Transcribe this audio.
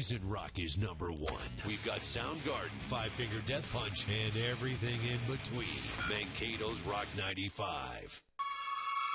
reason rock is number one. We've got Soundgarden, Five Finger Death Punch, and everything in between. Mankato's Rock 95.